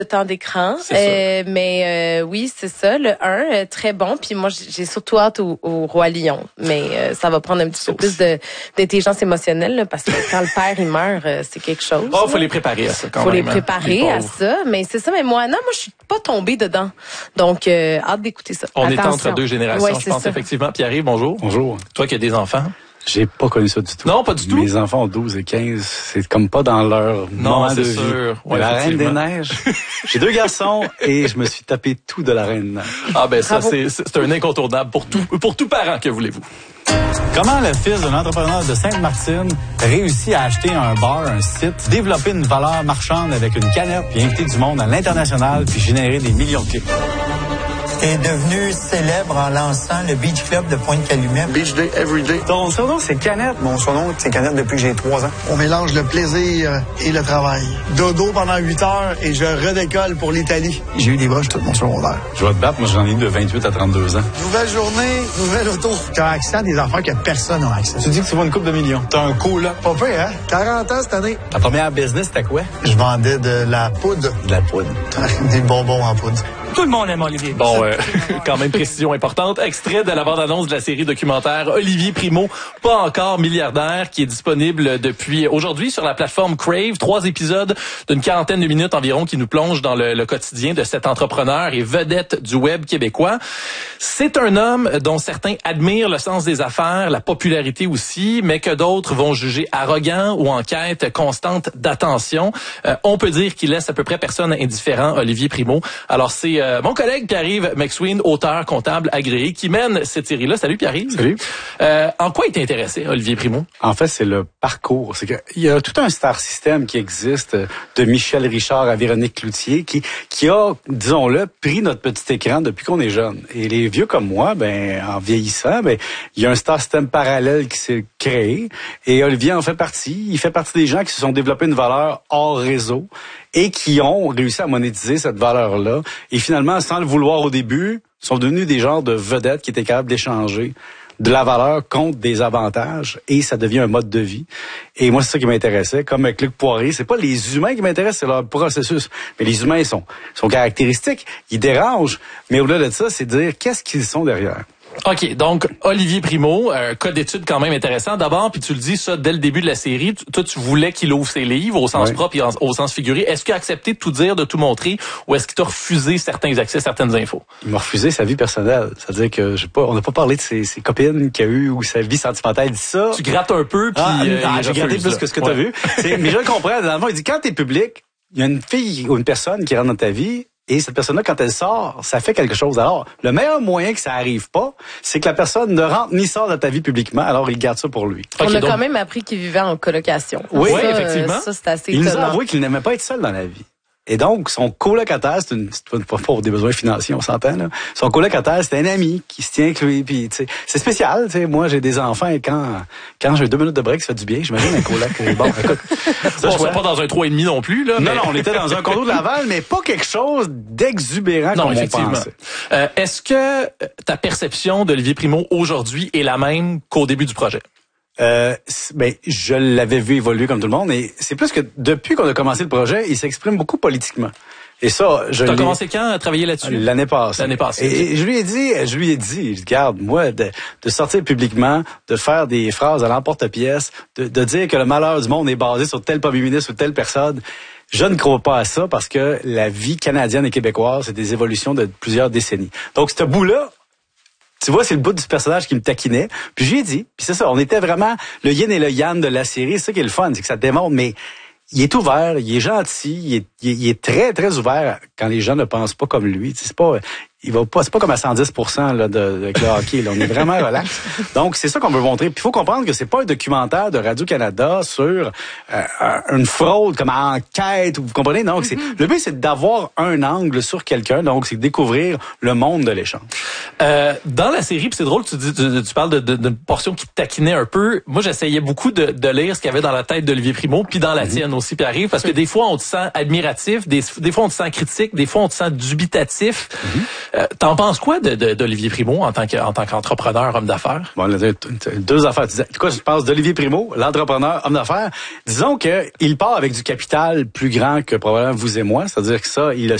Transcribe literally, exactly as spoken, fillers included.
de temps d'écran, euh, mais euh, oui, c'est ça, le un, euh, très bon, puis moi j'ai surtout hâte au, au Roi Lion, mais euh, ça va prendre un petit peu plus de d'intelligence émotionnelle, là, parce que quand le père il meurt, euh, c'est quelque chose. Oh, faut les préparer à ça quand faut même. Faut les préparer les à ça, mais c'est ça, mais moi, non, moi je suis pas tombée dedans, donc euh, hâte d'écouter ça. On Attention. est entre deux générations, ouais, je pense ça. effectivement. Pierre-Yves, bonjour. Bonjour. Toi qui as des enfants. J'ai pas connu ça du tout. Non, pas du tout. Mes enfants ont douze et quinze. C'est comme pas dans leur non, moment de vie. Sûr. Ouais, la Reine des Neiges. J'ai deux garçons et je me suis tapé tout de la Reine des Neiges. Ah ben ça, c'est, c'est un incontournable pour tout, pour tout parent, que voulez-vous. Comment le fils d'un entrepreneur de Sainte-Martine réussit à acheter un bar, un site, développer une valeur marchande avec une canette, puis inviter du monde à l'international, puis générer des millions de clics? Est devenu célèbre en lançant le Beach Club de Pointe-Calumet. Beach Day, every day. Ton surnom, c'est Canette. Mon surnom, c'est Canette depuis que j'ai trois ans. On mélange le plaisir et le travail. Dodo pendant huit heures et je redécolle pour l'Italie. J'ai eu des broches tout mon secondaire. Je vais te battre, moi j'en ai eu de vingt-huit à trente-deux ans. Nouvelle journée, nouvelle auto. T'as accès à des affaires que personne n'a accès. Tu dis que tu vaux une couple de millions. T'as un coloc. Pas peu, hein? quarante ans cette année. Ta première business, c'était quoi? Je vendais de la poudre. De la poudre. Des bonbons en poudre. Tout le monde aime Olivier. Bon, euh, quand même précision importante. Extrait de la bande-annonce de la série documentaire Olivier Primo, pas encore milliardaire, qui est disponible depuis aujourd'hui sur la plateforme Crave. Trois épisodes d'une quarantaine de minutes environ qui nous plongent dans le, le quotidien de cet entrepreneur et vedette du web québécois. C'est un homme dont certains admirent le sens des affaires, la popularité aussi, mais que d'autres vont juger arrogant ou en quête constante d'attention. Euh, on peut dire qu'il laisse à peu près personne indifférent, Olivier Primo. Alors c'est Euh, mon collègue Pierre-Yves McSween, auteur comptable agréé, qui mène cette série-là. Salut Pierre-Yves. Salut. Euh, en quoi il t'est intéressé, Olivier Primo? En fait, c'est le parcours. C'est que il y a tout un star system qui existe, de Michel Richard à Véronique Cloutier, qui qui a, disons-le, pris notre petit écran depuis qu'on est jeune. Et les vieux comme moi, ben en vieillissant, ben il y a un star system parallèle qui s'est créé. Et Olivier en fait partie. Il fait partie des gens qui se sont développés une valeur hors réseau et qui ont réussi à monétiser cette valeur-là. Et finalement, sans le vouloir au début, sont devenus des genres de vedettes qui étaient capables d'échanger de la valeur contre des avantages, et ça devient un mode de vie. Et moi, c'est ça qui m'intéressait. Comme avec Luc Poirier, c'est pas les humains qui m'intéressent, c'est leur processus. Mais les humains sont, sont caractéristiques, ils dérangent. Mais au-delà de ça, c'est de dire qu'est-ce qu'ils sont derrière. OK, donc Olivier Primo, un cas d'étude quand même intéressant. D'abord, puis tu le dis ça dès le début de la série, toi tu voulais qu'il ouvre ses livres au sens oui. propre et au sens figuré. Est-ce qu'il a accepté de tout dire, de tout montrer, ou est-ce qu'il t'a refusé certains accès, certaines infos? Il m'a refusé sa vie personnelle. C'est-à-dire que j'ai pas, on n'a pas parlé de ses, ses copines qu'il a eues ou sa vie sentimentale. Il dit ça. Tu grattes un peu, puis ah, euh, ah, j'ai gratté plus que ce que tu as vu. C'est, mais je le comprends. Dans le fond, il dit quand t'es public, il y a une fille ou une personne qui rentre dans ta vie. Et cette personne-là, quand elle sort, ça fait quelque chose. Alors, le meilleur moyen que ça arrive pas, c'est que la personne ne rentre ni sort dans ta vie publiquement. Alors, il garde ça pour lui. On okay, a donc... quand même appris qu'il vivait en colocation. Oui, ça, effectivement. Euh, ça, c'est assez il étonnant. nous a avoué qu'il n'aimait pas être seul dans la vie. Et donc, son colocataire, c'est une, c'est pas pour des besoins financiers, on s'entend, là. Son colocataire, c'était un ami qui se tient avec lui, puis, tu sais, c'est spécial, tu sais. Moi, j'ai des enfants et quand, quand j'ai deux minutes de break, ça fait du bien. J'imagine un coloc. Bon, écoute. Ça, bon, je suis pas dans un trois et demi non plus, là. Non, mais... non, on était dans un condo de Laval, mais pas quelque chose d'exubérant non, comme effectivement. on pensait. Euh, est-ce que ta perception d'Olivier Primo aujourd'hui est la même qu'au début du projet? Euh, ben, je l'avais vu évoluer comme tout le monde, et c'est plus que depuis qu'on a commencé le projet, il s'exprime beaucoup politiquement. Et ça, je T'as commencé quand à travailler là-dessus? L'année passée. L'année passée. Et, et je lui ai dit, je lui ai dit, regarde, moi, de, de sortir publiquement, de faire des phrases à l'emporte-pièce, de, de dire que le malheur du monde est basé sur tel premier ministre ou telle personne, je ne crois pas à ça parce que la vie canadienne et québécoise, c'est des évolutions de plusieurs décennies. Donc, ce bout-là, tu vois, c'est le bout du personnage qui me taquinait. Puis je lui ai dit, puis c'est ça, on était vraiment le yin et le yang de la série. C'est ça qui est le fun, c'est que ça démontre, mais il est ouvert, il est gentil, il est, il est très, très ouvert quand les gens ne pensent pas comme lui. C'est pas, il va pas, c'est pas comme à cent dix pour cent là, de, de, avec le hockey. Là. On est vraiment relax. Donc, c'est ça qu'on veut montrer. Puis il faut comprendre que c'est pas un documentaire de Radio-Canada sur euh, une fraude comme enquête. Vous comprenez? Donc, c'est, le but, c'est d'avoir un angle sur quelqu'un. Donc, c'est de découvrir le monde de l'échange. Euh, dans la série, puis c'est drôle, tu, dis, tu, tu parles de, de, d'une portion qui te taquinait un peu. Moi, j'essayais beaucoup de, de lire ce qu'il y avait dans la tête d'Olivier Primo, puis dans la mm-hmm. tienne aussi, Pierre-Yves, parce que des fois, on te sent admiratif, des, des fois, on te sent critique, des fois, on te sent dubitatif. Mm-hmm. Euh, t'en penses quoi de, de, d'Olivier Primo en tant que, en tant qu'entrepreneur, homme d'affaires? Bon, deux affaires. Quoi, je pense d'Olivier Primo, l'entrepreneur, homme d'affaires. Disons que il part avec du capital plus grand que probablement vous et moi. C'est-à-dire que ça, il a